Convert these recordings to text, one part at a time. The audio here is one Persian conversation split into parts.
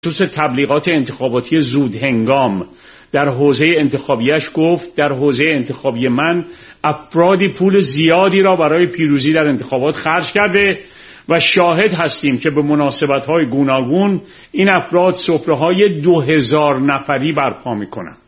خصوص تبلیغات انتخاباتی زود هنگام در حوزه انتخابیش گفت در حوزه انتخابی من افرادی پول زیادی را برای پیروزی در انتخابات خرج کرده و شاهد هستیم که به مناسبت‌های گوناگون این افراد سفره‌های 2000 نفری برپا می‌کنند.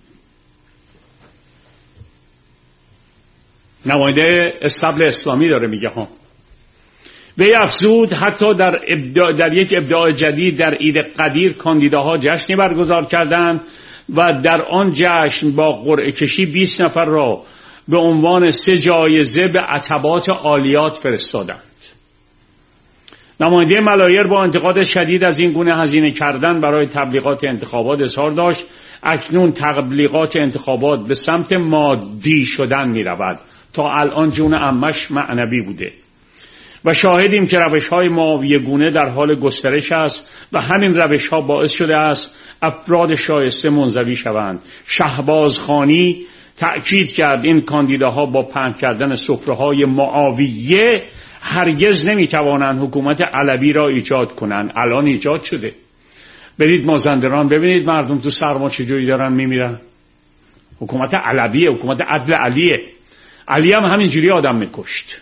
نماینده استبل اسلامی داره میگه ها. وی افزود حتی در یک ابداع جدید در عید قدیر کاندیداها جشنی برگزار کردند و در آن جشن با قرعه کشی 20 نفر را به عنوان 3 جایزه به عتبات عالیات فرستادند. نماینده ملایر با انتقاد شدید از این گونه هزینه کردن برای تبلیغات انتخابات اظهار داشت اکنون تبلیغات انتخابات به سمت مادی شدن می رود. تا الان جون عمش معنوی بوده و شاهدیم که روش‌های معاویه گونه در حال گسترش است و همین روش‌ها باعث شده است افراد شایسته منزوی شوند. شهباز خانی تأکید کرد این کاندیداها با پهن کردن سفره‌های معاویه هرگز نمی‌توانند حکومت علوی را ایجاد کنند. الان ایجاد شده. برید مازندران ببینید مردم تو سرما چجوری دارن میمیرن. حکومت علویه، حکومت عدل علیه. علی هم همینجوری آدم میکشت.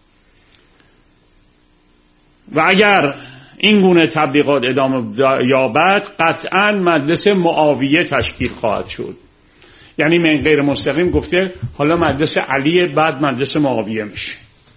و اگر این گونه تبلیغات ادامه یابد قطعاً مجلس معاویه تشکیل خواهد شد. یعنی من غیر مستقیم گفته حالا مجلس علیه بعد مجلس معاویه میشه.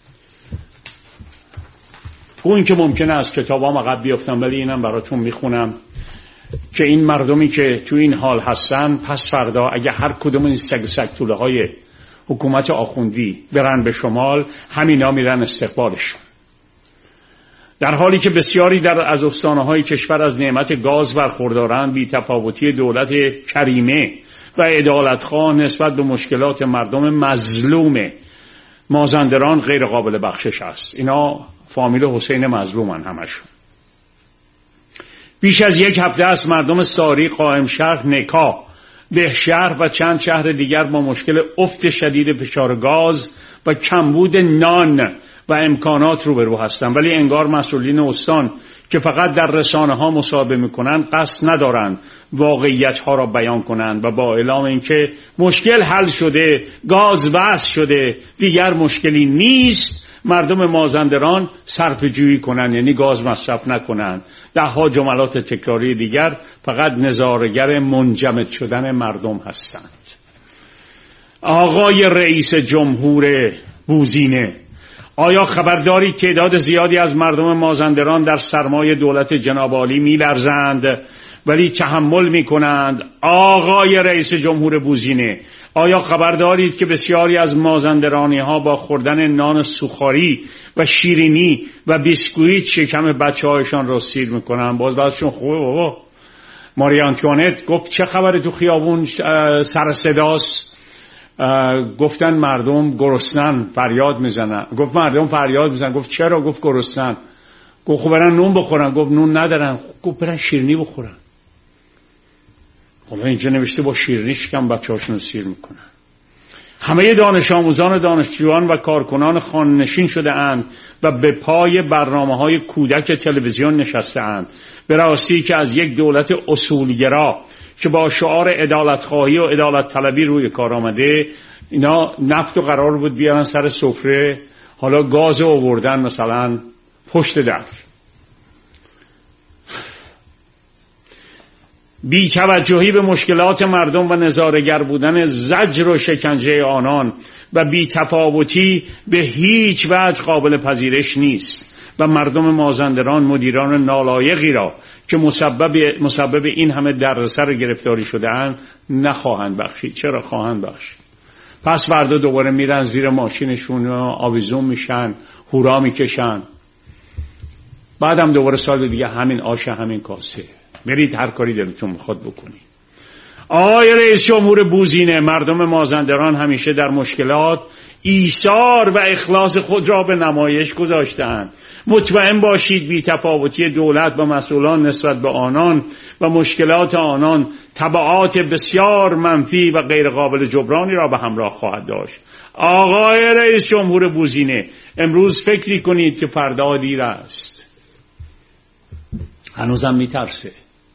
تو این که ممکنه از کتابام عقب بیافتم ولی اینم براتون میخونم که این مردمی که تو این حال هستن پس فردا اگه هر کدوم این سگ توله های حکومت آخوندی برن به شمال همینا میرن استقبالشون. در حالی که بسیاری از استانهای کشور از نعمت گاز برخوردارند بی تفاوتی دولت کریمه و عدالتخواه نسبت به مشکلات مردم مظلوم مازندران غیر قابل بخشش است. اینا فامیل حسین مظلومن همشون. بیش از 1 هفته است مردم ساری، قائم شهر، نکا، بهشهر و چند شهر دیگر با مشکل افت شدید فشار گاز و کمبود نان و امکانات روبرو هستند، ولی انگار مسئولین استان که فقط در رسانه ها مصاحبه میکنند قصد ندارند واقعیت ها را بیان کنند و با اعلام اینکه مشکل حل شده، گاز وصل شده، دیگر مشکلی نیست، مردم مازندران صرفه جویی کنند، یعنی گاز مصرف نکنند. 10 جملات تکراری دیگر فقط نظاره‌گر منجمد شدن مردم هستند. آقای رئیس جمهور بوزینه، آیا خبرداری تعداد زیادی از مردم مازندران در سرمای دولت جناب عالی می‌لرزند ولی تحمل می‌کنند؟ آقای رئیس جمهور بوزینه، آیا خبر دارید که بسیاری از مازندرانی‌ها با خوردن نان سوخاری و شیرینی و بیسکویت شکم بچه‌هایشان را سیر می‌کنند؟ باز بعضشون خوبه بابا. ماری آنتوانت گفت چه خبره تو خیابون سر صداست؟ گفتن مردم گرسنن فریاد میزنن. گفت مردم فریاد میزنن. گفت چرا؟ گفت گرسنن. گفت خب برن نون بخورن. گفت نون ندارن. گفت برن شیرینی بخورن. خب اینجا نوشته با شیرینی شکم بچه‌هاشون سیر میکنن. همه دانش آموزان و دانشجویان و کارکنان خانه‌نشین شده اند و به پای برنامه‌های کودک تلویزیون نشسته اند. به راستی که از یک دولت اصولگرا که با شعار عدالتخواهی و عدالت طلبی روی کار آمده، اینا نفت و قرار بود بیارن سر سفره، حالا گاز آوردن مثلا پشت در. بی توجهی به مشکلات مردم و نظاره‌گر بودن زجر و شکنجه آنان و بی تفاوتی به هیچ وجه قابل پذیرش نیست و مردم مازندران مدیران نالایقی را که مسبب این همه دردسر گرفتاری شده اند نخواهند بخشید. چرا خواهند بخشید؟ پس فردا دوباره میرن زیر ماشینشون آویزون میشن، هورا میکشن، بعدم دوباره سال دیگه همین آش همین کاسه. برید هر کاری دلتون میخواد بکنید. آقای رئیس جمهور بوزینه، مردم مازندران همیشه در مشکلات ایثار و اخلاص خود را به نمایش گذاشتند. مطمئن باشید بی تفاوتی دولت و مسئولان نسبت به آنان و مشکلات آنان تبعات بسیار منفی و غیر قابل جبرانی را به همراه خواهد داشت. آقای رئیس جمهور بوزینه، امروز فکری کنید که فردا دیر است. هنوزم میترسه.